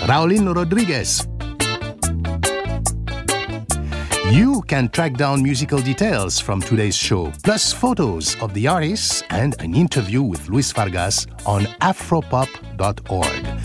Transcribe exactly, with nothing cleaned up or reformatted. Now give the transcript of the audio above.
Raulino Rodriguez. You can track down musical details from today's show, plus photos of the artists and an interview with Luis Vargas on afropop dot org.